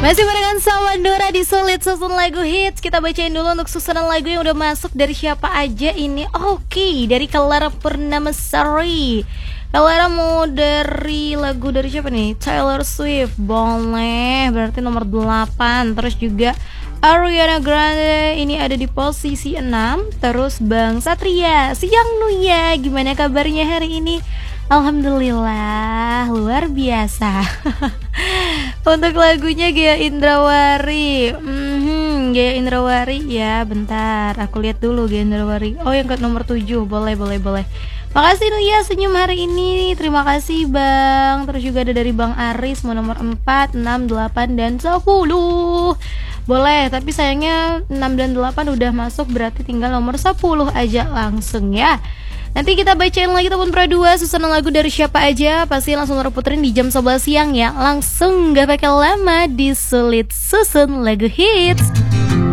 Masih barengan sama Nora di Sulit Susun Lagu Hits. Kita bacain dulu untuk susunan lagu yang udah masuk dari siapa aja ini. Oke, dari Clara Purnamasari. Clara mau dari lagu dari siapa nih? Taylor Swift. Boleh, berarti nomor 8. Terus juga Ariana Grande ini ada di posisi 6. Terus Bang Satria, siang Nuya, gimana kabarnya hari ini? Alhamdulillah, luar biasa. Untuk lagunya Gaya Indrawari. Gaya Indrawari ya, bentar, aku lihat dulu Gaya Indrawari. Oh, yang ke nomor 7, boleh. Makasih Nuya senyum hari ini. Terima kasih Bang. Terus juga ada dari Bang Aris, mau nomor 4, 6, 8, dan 10. Boleh, tapi sayangnya 6 dan 8 udah masuk, berarti tinggal nomor 10 aja langsung ya. Nanti kita bacain lagi teman Pro 2 susunan lagu dari siapa aja. Pasti langsung puterin di jam 11 siang ya. Langsung gak pakai lama di Sulit Susun Lagu Hits.